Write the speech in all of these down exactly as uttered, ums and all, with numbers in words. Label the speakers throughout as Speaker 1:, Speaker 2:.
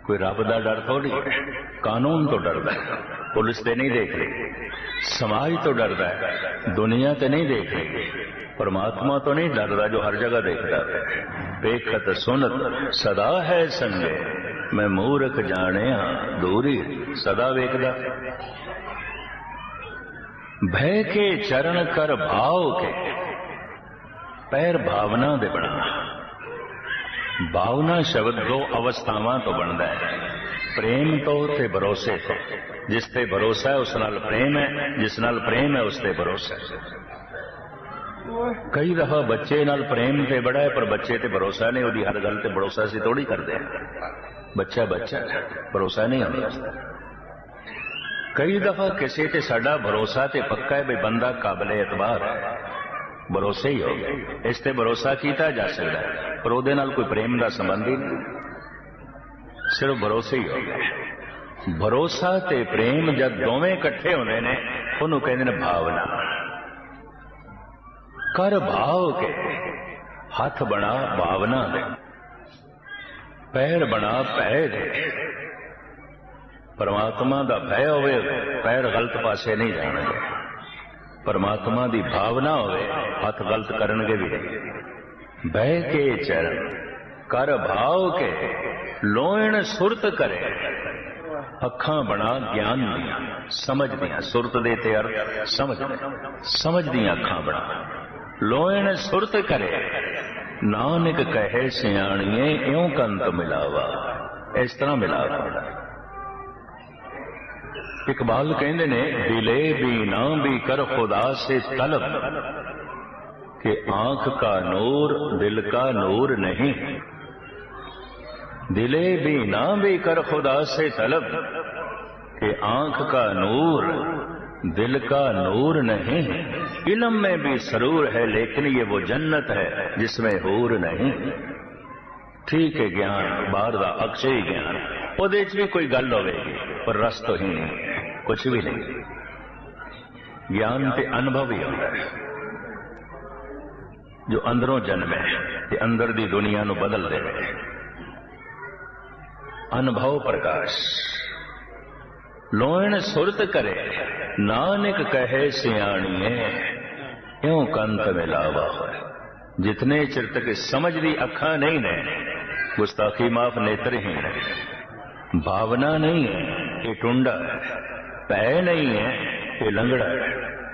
Speaker 1: कोई रब का डर थोड़ी है, कानून तो डरदा है, पुलिस ते नहीं देख रही, समाज तो डरदा है, दुनिया ते नहीं देख रही, परमात्मा तो नहीं डरदा जो हर जगह देखता है। देखत सुनत सदा है संगे, मैं मूर्ख जाने दूरी सदा वेखदा। भय के चरण कर भाव के, पैर भावना दे बना। भावना शब्द दो अवस्थावां तो बनता है, प्रेम तो ते भरोसे तो। जिस ते भरोसा है उस नाल प्रेम है, जिस नाल प्रेम है उस ते भरोसा है। कई दफा बच्चे नाल प्रेम ते बड़ा है पर बच्चे ते भरोसा नहीं, उहदी हर गल ते भरोसा असीं थोड़ी करते हैं। बच्चा बच्चा भरोसा नहीं होता। कई दफा किसी ते साडा भरोसा ते पक्का है भी बंदा काबिल एतबार है, भरोसे ही हो गए, इस ते भरोसा किया जा सकता है, पर उहदे नाल कोई प्रेम का संबंध ही नहीं, सिर्फ भरोसे ही हो गए। भरोसा ते प्रेम जब दोवें इकट्ठे होंदे ने उहनूं कहंदे ने भावना। कर भाव के, हथ बना भावना दे, पैर बना भय दे। परमात्मा दा भय होवे, पैर गलत पासे नहीं जाणगे। परमात्मा दी भावना होवे, हथ गलत करनगे भी नहीं। भय के चरण कर भाव के, लोयण सुरत करे। अखां बना ज्ञान दियां, समझ दियां, सुरत दे ते अर्थ समझ समझ दियां अखां बना। लोयण सुरत करे, नानक कहे सियाणिए इउं कंत मिलावा। इस तरह मिलावा। इकबाल कहते ने, दिले भी ना भी कर खुदा से तलब, कि आंख का नूर दिल का नूर नहीं। दिले भी ना भी कर खुदा से तलब, कि आंख का नूर दिल का नूर नहीं। इल्म में भी सरूर है लेकिन ये वो जन्नत है जिसमें हूर नहीं। ठीक है, ज्ञान बाहर का अक्षय ज्ञान, उहदे च भी कोई गल होवेगी पर रस तो ही नहीं, कुछ भी नहीं। ज्ञान ते अनुभव ही होता है जो अंदरों जन्मे ते अंदर दी दुनिया नू बदल दे। अनुभव प्रकाश। लोयण सुरत करे, नानक कहे सियाणिए इउं कंत मिलावा होए। जितने चिर तक समझ दी अखा नहीं ने, गुस्ताखी माफ नेत्रहीन है, भावना नहीं है ये टुंडा है, भय नहीं है ये लंगड़ा है,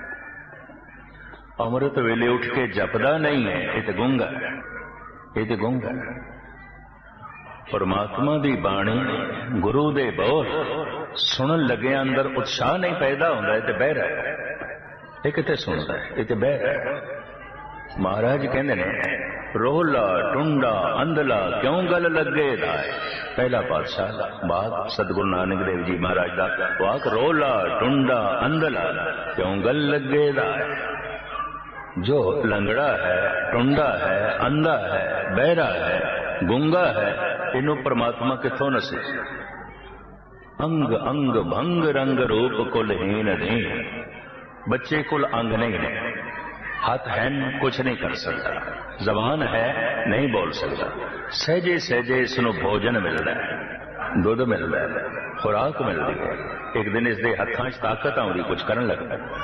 Speaker 1: अमृत वेले उठ के जपदा नहीं है ये तो गूंगा है, ये तो गूंगा है। परमात्मा दी बाणी गुरु दे बोल सुनन लगे अंदर उत्साह नहीं पैदा होता, ये तो बहरा है, ये कितने सुनता है, ये तो बहरा है। महाराज कहते ने, रोला टुंडा अंधला क्यों गल लगे दाए। पहला पातशाह बात सतगुरु नानक देव जी महाराज का वाक, रोला टुंडा अंधला क्यों गल लगे दाए। जो लंगड़ा है, टुंडा है, अंधा है, बहरा है, गूंगा है, इनू परमात्मा किथों नसे। अंग अंग भंग रंग रूप कुलहीन नहीं। बच्चे कुल अंग नहीं ने, हाथ है कुछ नहीं कर सकता, जबान है नहीं बोल सकता, सहजे सहजे इसनों भोजन मिलता है, दुध मिलता है, खुराक मिलती है। एक दिन इसके हथां च ताकत आउंदी, कुछ करन लगता है।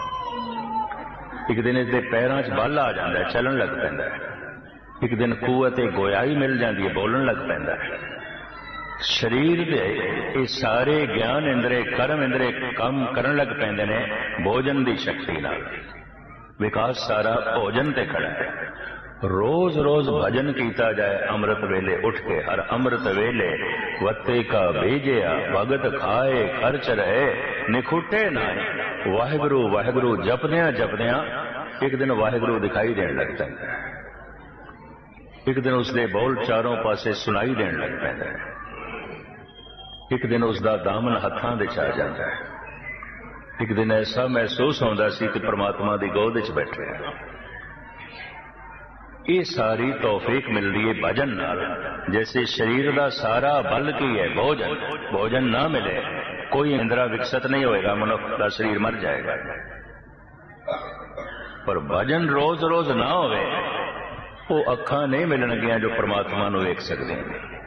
Speaker 1: एक दिन इसके पैरों च बल आ जाता है, चलन लग पैंदा है। एक दिन कुवत गोयाई मिल जाती है, बोलन लग पैंदा है। शरीर दे ये सारे ज्ञान इंद्रे कर्म इंद्रे काम करन लग पैंदे ने भोजन की शक्ति नाल। विकास सारा भोजन ते खड़ा है। रोज रोज भजन किया जाए अमृत वेले उठ के, हर अमृत वेले वत्ते का भेजिया भगत खाए खर्च रहे निखुटे नाए। वाहिगुरु वाहिगुरु जपदिया जपदिया एक दिन वाहिगुरु दिखाई देने लगता है, एक दिन उसके बोल चारों पासे सुनाई देने लग पैंदा है, एक दिन उसका दामन हथां दे च आ जाता है, एक दिन ऐसा महसूस होता सी कि परमात्मा की गोद च बैठे हैं। ये सारी तौफीक मिल रही है भजन नाल। जैसे शरीर का सारा बल की है भोजन, भोजन ना मिले कोई इंद्रा विकसित नहीं होएगा, मनुष्य का शरीर मर जाएगा। पर भजन रोज रोज ना होवे, वो अखां नहीं मिलणगियां जो परमात्मा नूं वेख सकदे हैं।